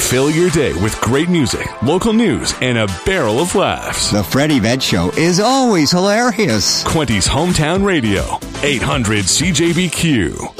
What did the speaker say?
Fill your day with great music, local news, and a barrel of laughs. The Freddie Vett Show is always hilarious. Quinty's Hometown Radio, 800 CJBQ.